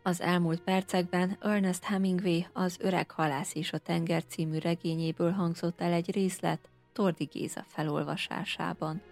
Az elmúlt percekben Ernest Hemingway Az öreg halász és a tenger című regényéből hangzott el egy részlet Torddy Géza felolvasásában.